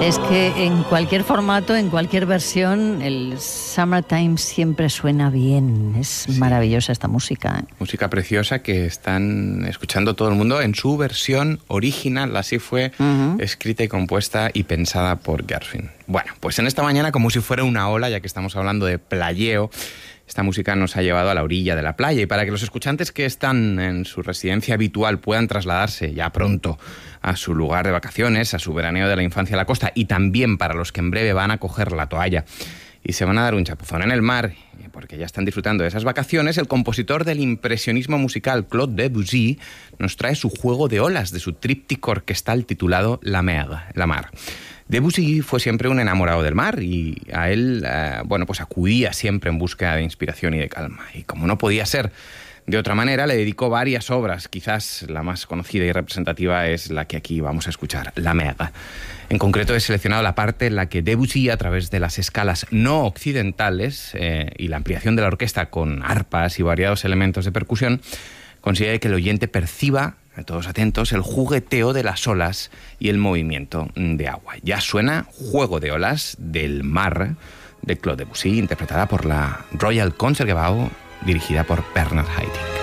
Es que en cualquier formato, en cualquier versión, el Summertime siempre suena bien. Es maravillosa esta música, ¿eh? Música preciosa que están escuchando todo el mundo en su versión original. Así fue escrita y compuesta y pensada por Gershwin. Bueno, pues en esta mañana, como si fuera una ola, ya que estamos hablando de playeo, esta música nos ha llevado a la orilla de la playa, y para que los escuchantes que están en su residencia habitual puedan trasladarse ya pronto a su lugar de vacaciones, a su veraneo de la infancia a la costa, y también para los que en breve van a coger la toalla y se van a dar un chapuzón en el mar, porque ya están disfrutando de esas vacaciones, el compositor del impresionismo musical Claude Debussy nos trae su juego de olas de su tríptico orquestal titulado La Mer, la mar. Debussy fue siempre un enamorado del mar y a él, pues acudía siempre en búsqueda de inspiración y de calma. Y como no podía ser de otra manera, le dedicó varias obras. Quizás la más conocida y representativa es la que aquí vamos a escuchar, La Mer. En concreto he seleccionado la parte en la que Debussy, a través de las escalas no occidentales y la ampliación de la orquesta con arpas y variados elementos de percusión, consigue que el oyente perciba, todos atentos, el jugueteo de las olas y el movimiento de agua. Ya suena Juego de olas del mar de Claude Debussy, interpretada por la Royal Concertgebouw, dirigida por Bernard Haitink.